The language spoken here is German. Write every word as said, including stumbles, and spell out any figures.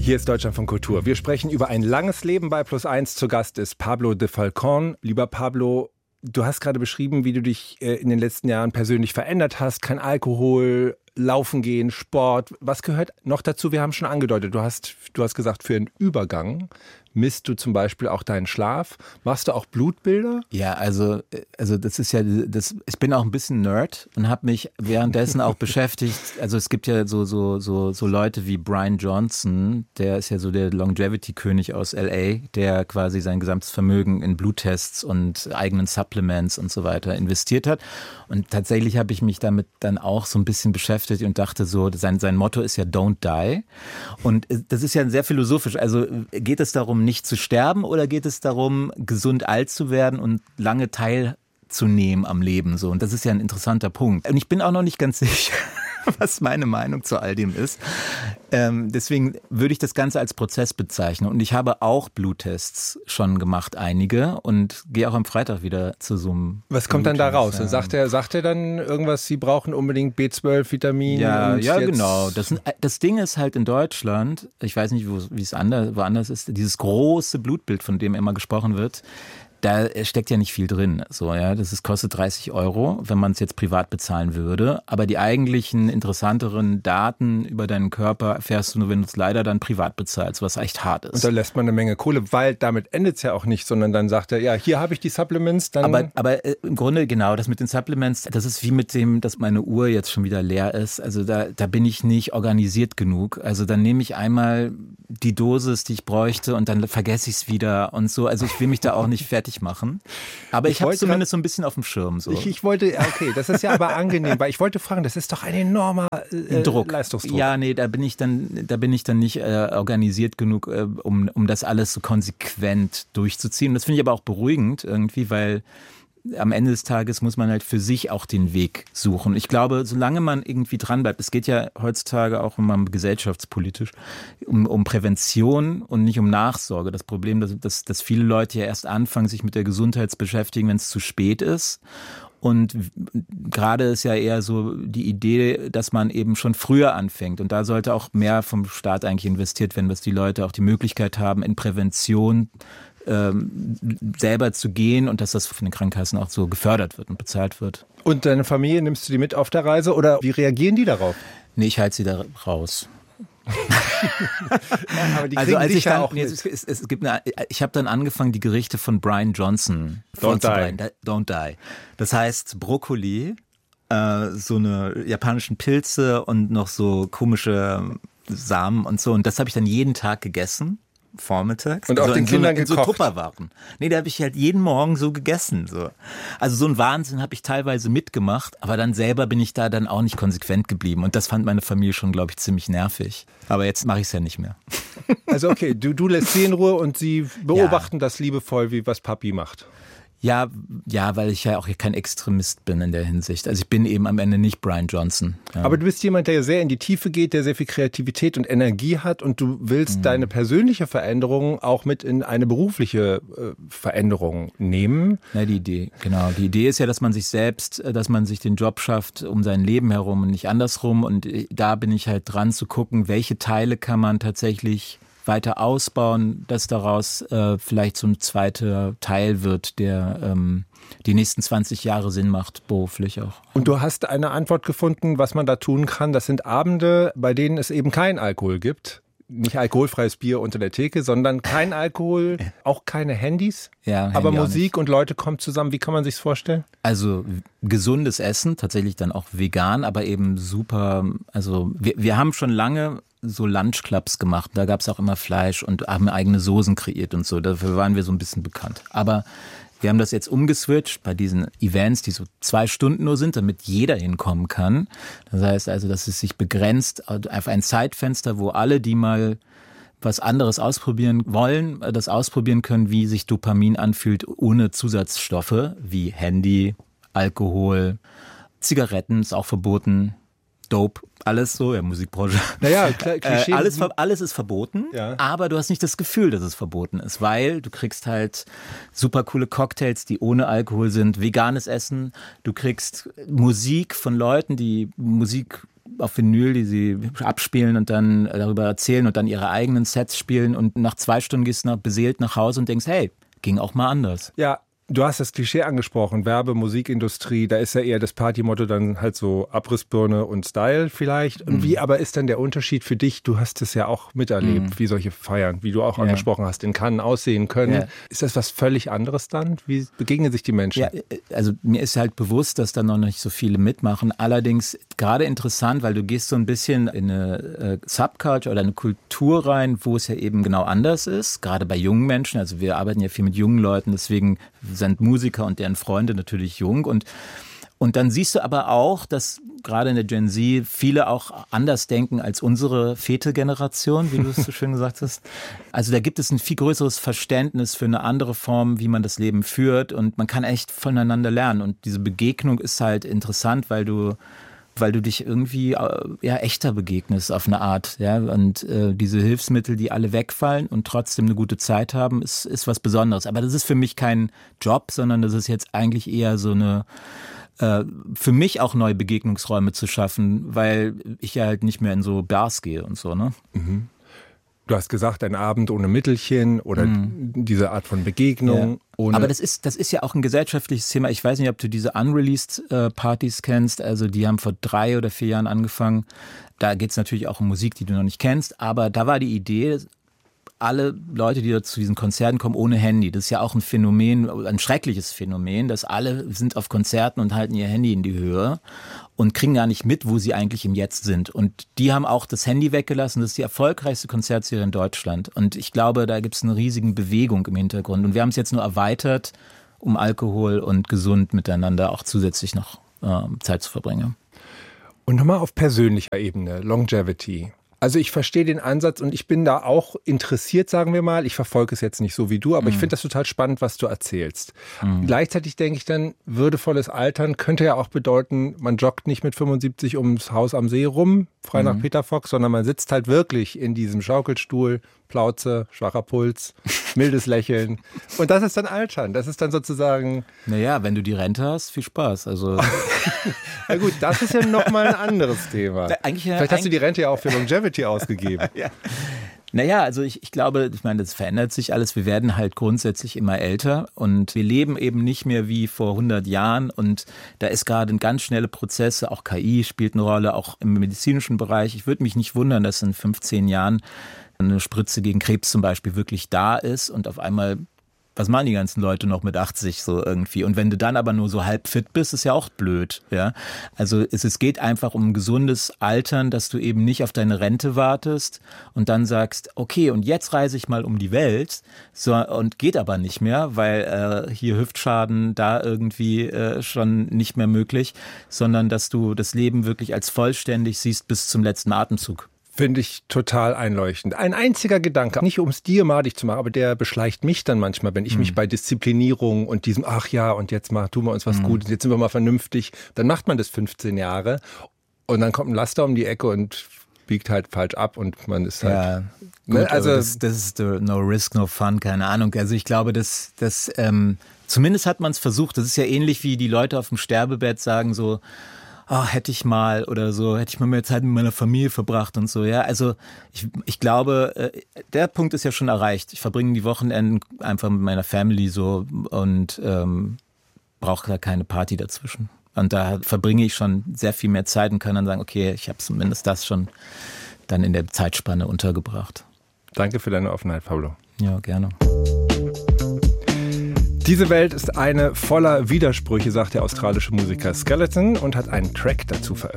Hier ist Deutschland von Kultur. Wir sprechen über ein langes Leben bei Plus eins. Zu Gast ist Pablo de Falcón. Lieber Pablo, du hast gerade beschrieben, wie du dich in den letzten Jahren persönlich verändert hast. Kein Alkohol, Laufen gehen, Sport. Was gehört noch dazu? Wir haben schon angedeutet, du hast, du hast gesagt, für einen Übergang misst du zum Beispiel auch deinen Schlaf. Machst du auch Blutbilder? Ja, also, also das ist ja, das, ich bin auch ein bisschen Nerd und habe mich währenddessen auch beschäftigt. Also es gibt ja so, so, so, so Leute wie Brian Johnson, der ist ja so der Longevity-König aus L A, der quasi sein gesamtes Vermögen in Bluttests und eigenen Supplements und so weiter investiert hat. Und tatsächlich habe ich mich damit dann auch so ein bisschen beschäftigt und dachte so, sein, sein Motto ist ja Don't Die. Und das ist ja sehr philosophisch. Also geht es darum, nicht zu sterben oder geht es darum, gesund alt zu werden und lange teilzunehmen am Leben? So. Und das ist ja ein interessanter Punkt. Und ich bin auch noch nicht ganz sicher, was meine Meinung zu all dem ist. Ähm, deswegen würde ich das Ganze als Prozess bezeichnen. Und ich habe auch Bluttests schon gemacht, einige, und gehe auch am Freitag wieder zu so einem... Was kommt dann da raus? Ja. Sagt er, sagt er dann irgendwas, Sie brauchen unbedingt B zwölf, Vitamin? Ja, und ja, jetzt genau. Das, das Ding ist halt in Deutschland, ich weiß nicht, wie es anders, woanders ist, dieses große Blutbild, von dem immer gesprochen wird, da steckt ja nicht viel drin. So, ja, das ist, kostet dreißig Euro, wenn man es jetzt privat bezahlen würde. Aber die eigentlichen interessanteren Daten über deinen Körper erfährst du nur, wenn du es leider dann privat bezahlst, was echt hart ist. Und da lässt man eine Menge Kohle, weil damit endet es ja auch nicht, sondern dann sagt er, ja, hier habe ich die Supplements. Dann aber aber äh, im Grunde genau, das mit den Supplements, das ist wie mit dem, dass meine Uhr jetzt schon wieder leer ist. Also da, da bin ich nicht organisiert genug. Also dann nehme ich einmal die Dosis, die ich bräuchte, und dann vergesse ich es wieder und so. Also ich will mich da auch nicht fertig machen. Aber ich, ich habe es zumindest so ein bisschen auf dem Schirm. So. Ich, ich wollte, okay, das ist ja aber angenehm, weil ich wollte fragen, das ist doch ein enormer äh, Druck. Leistungsdruck. Ja, nee, da bin ich dann, da bin ich dann nicht äh, organisiert genug, äh, um, um das alles so konsequent durchzuziehen. Und das finde ich aber auch beruhigend irgendwie, weil am Ende des Tages muss man halt für sich auch den Weg suchen. Ich glaube, solange man irgendwie dran bleibt, es geht ja heutzutage auch immer gesellschaftspolitisch um, um Prävention und nicht um Nachsorge. Das Problem, dass, dass, dass viele Leute ja erst anfangen, sich mit der Gesundheit zu beschäftigen, wenn es zu spät ist. Und gerade ist ja eher so die Idee, dass man eben schon früher anfängt. Und da sollte auch mehr vom Staat eigentlich investiert werden, dass die Leute auch die Möglichkeit haben, in Prävention ähm, selber zu gehen und dass das von den Krankenkassen auch so gefördert wird und bezahlt wird. Und deine Familie, nimmst du die mit auf der Reise oder wie reagieren die darauf? Nee, ich halte sie da raus. Ja, aber die also als ich ja dann, auch nee, es, es, es gibt eine, ich habe dann angefangen, die Gerichte von Brian Johnson vorzubereiten. Don't die. Das heißt Brokkoli, äh, so eine japanischen Pilze und noch so komische Samen und so. Und das habe ich dann jeden Tag gegessen. Vormittags. Und auch also den in Kindern so, in so gekocht. Tupperwaren. Nee, da habe ich halt jeden Morgen so gegessen. So. Also so ein Wahnsinn habe ich teilweise mitgemacht, aber dann selber bin ich da dann auch nicht konsequent geblieben. Und das fand meine Familie schon, glaube ich, ziemlich nervig. Aber jetzt mache ich es ja nicht mehr. Also okay, du, du lässt sie in Ruhe und sie beobachten ja. das liebevoll, wie was Papi macht. Ja, ja, weil ich ja auch kein Extremist bin in der Hinsicht. Also ich bin eben am Ende nicht Brian Johnson. Ja. Aber du bist jemand, der sehr in die Tiefe geht, der sehr viel Kreativität und Energie hat und du willst mhm. deine persönliche Veränderung auch mit in eine berufliche äh, Veränderung nehmen. Ja, die Idee, genau. Die Idee ist ja, dass man sich selbst, dass man sich den Job schafft um sein Leben herum und nicht andersrum. Und da bin ich halt dran zu gucken, welche Teile kann man tatsächlich weiter ausbauen, dass daraus äh, vielleicht so ein zweiter Teil wird, der ähm, die nächsten zwanzig Jahre Sinn macht, beruflich auch. Und du hast eine Antwort gefunden, was man da tun kann. Das sind Abende, bei denen es eben kein Alkohol gibt. Nicht alkoholfreies Bier unter der Theke, sondern kein Alkohol, auch keine Handys, ja, Handy aber Musik und Leute kommen zusammen. Wie kann man sich's vorstellen? Also gesundes Essen, tatsächlich dann auch vegan, aber eben super, also wir, wir haben schon lange so Lunchclubs gemacht, da gab es auch immer Fleisch und haben eigene Soßen kreiert und so, dafür waren wir so ein bisschen bekannt. Aber wir haben das jetzt umgeswitcht bei diesen Events, die so zwei Stunden nur sind, damit jeder hinkommen kann. Das heißt also, dass es sich begrenzt auf ein Zeitfenster, wo alle, die mal was anderes ausprobieren wollen, das ausprobieren können, wie sich Dopamin anfühlt ohne Zusatzstoffe wie Handy, Alkohol, Zigaretten ist auch verboten, Dope, alles so, ja, Musikbranche. Naja, Klischee. Äh, alles, alles ist verboten, ja. aber du hast nicht das Gefühl, dass es verboten ist, weil du kriegst halt super coole Cocktails, die ohne Alkohol sind, veganes Essen, du kriegst Musik von Leuten, die Musik auf Vinyl, die sie abspielen und dann darüber erzählen und dann ihre eigenen Sets spielen und nach zwei Stunden gehst du nach, beseelt nach Hause und denkst, hey, ging auch mal anders. Ja, du hast das Klischee angesprochen, Werbe-, Musikindustrie, da ist ja eher das Partymotto dann halt so Abrissbirne und Style vielleicht. Und mhm. wie aber ist dann der Unterschied für dich? Du hast es ja auch miterlebt, mhm. wie solche Feiern, wie du auch ja. angesprochen hast, in Cannes aussehen können. Ja. Ist das was völlig anderes dann? Wie begegnen sich die Menschen? Ja, also mir ist halt bewusst, dass da noch nicht so viele mitmachen. Allerdings gerade interessant, weil du gehst so ein bisschen in eine äh, Subculture oder eine Kultur rein, wo es ja eben genau anders ist, gerade bei jungen Menschen. Also wir arbeiten ja viel mit jungen Leuten, deswegen sind Musiker und deren Freunde natürlich jung und und dann siehst du aber auch, dass gerade in der Gen Z viele auch anders denken als unsere Väter-Generation, wie du es so schön gesagt hast. Also da gibt es ein viel größeres Verständnis für eine andere Form, wie man das Leben führt und man kann echt voneinander lernen und diese Begegnung ist halt interessant, weil du weil du dich irgendwie ja echter begegnest auf eine Art, ja, und äh, diese Hilfsmittel, die alle wegfallen und trotzdem eine gute Zeit haben, ist ist was Besonderes. Aber das ist für mich kein Job, sondern das ist jetzt eigentlich eher so eine äh, für mich auch neue Begegnungsräume zu schaffen, weil ich ja halt nicht mehr in so Bars gehe und so, ne? Mhm. Du hast gesagt, ein Abend ohne Mittelchen oder mhm. diese Art von Begegnung. Ja. Ohne Aber das ist, das ist ja auch ein gesellschaftliches Thema. Ich weiß nicht, ob du diese Unreleased-Partys kennst. Also die haben vor drei oder vier Jahren angefangen. Da geht es natürlich auch um Musik, die du noch nicht kennst. Aber da war die Idee, alle Leute, die da zu diesen Konzerten kommen, ohne Handy. Das ist ja auch ein Phänomen, ein schreckliches Phänomen, dass alle sind auf Konzerten und halten ihr Handy in die Höhe und kriegen gar nicht mit, wo sie eigentlich im Jetzt sind. Und die haben auch das Handy weggelassen. Das ist die erfolgreichste Konzertserie in Deutschland. Und ich glaube, da gibt es eine riesige Bewegung im Hintergrund. Und wir haben es jetzt nur erweitert, um Alkohol und gesund miteinander auch zusätzlich noch äh, Zeit zu verbringen. Und nochmal auf persönlicher Ebene, Longevity. Also ich verstehe den Ansatz und ich bin da auch interessiert, sagen wir mal. Ich verfolge es jetzt nicht so wie du, aber mhm. ich finde das total spannend, was du erzählst. Mhm. Gleichzeitig denke ich dann, würdevolles Altern könnte ja auch bedeuten, man joggt nicht mit fünfundsiebzig ums Haus am See rum, frei mhm. nach Peter Fox, sondern man sitzt halt wirklich in diesem Schaukelstuhl, Plauze, schwacher Puls, mildes Lächeln. Und das ist dann Altern. Das ist dann sozusagen... Naja, wenn du die Rente hast, viel Spaß. Also na gut, das ist ja nochmal ein anderes Thema. Eigentlich, ja, Vielleicht hast du die Rente ja auch für Longevity ausgegeben. ja. Naja, also ich, ich glaube, ich meine, das verändert sich alles. Wir werden halt grundsätzlich immer älter und wir leben eben nicht mehr wie vor hundert Jahren und da ist gerade ganz schnelle Prozesse, auch K I spielt eine Rolle, auch im medizinischen Bereich. Ich würde mich nicht wundern, dass in fünfzehn Jahren eine Spritze gegen Krebs zum Beispiel wirklich da ist und auf einmal, was machen die ganzen Leute noch mit achtzig so irgendwie? Und wenn du dann aber nur so halb fit bist, ist ja auch blöd, ja. Also es, es geht einfach um ein gesundes Altern, dass du eben nicht auf deine Rente wartest und dann sagst, okay, und jetzt reise ich mal um die Welt, so, und geht aber nicht mehr, weil äh, hier Hüftschaden, da irgendwie äh, schon nicht mehr möglich, sondern dass du das Leben wirklich als vollständig siehst bis zum letzten Atemzug. Finde ich total einleuchtend. Ein einziger Gedanke, nicht um es dir madig zu machen, aber der beschleicht mich dann manchmal, wenn ich mhm. mich bei Disziplinierung und diesem, ach ja, und jetzt mal, tun wir uns was mhm. Gutes, jetzt sind wir mal vernünftig, dann macht man das fünfzehn Jahre und dann kommt ein Laster um die Ecke und biegt halt falsch ab und man ist halt... Ja, gut, ne, also das, das ist no risk, no fun, keine Ahnung. Also ich glaube, dass das ähm, zumindest hat man es versucht. Das ist ja ähnlich wie die Leute auf dem Sterbebett sagen so, oh, hätte ich mal oder so, hätte ich mal mehr Zeit mit meiner Familie verbracht und so, ja. Also ich, ich glaube, der Punkt ist ja schon erreicht. Ich verbringe die Wochenenden einfach mit meiner Family so und ähm, brauche da keine Party dazwischen. Und da verbringe ich schon sehr viel mehr Zeit und kann dann sagen, okay, ich habe zumindest das schon dann in der Zeitspanne untergebracht. Danke für deine Offenheit, Pablo. Ja, gerne. Diese Welt ist eine voller Widersprüche, sagt der australische Musiker Skeleton und hat einen Track dazu veröffentlicht.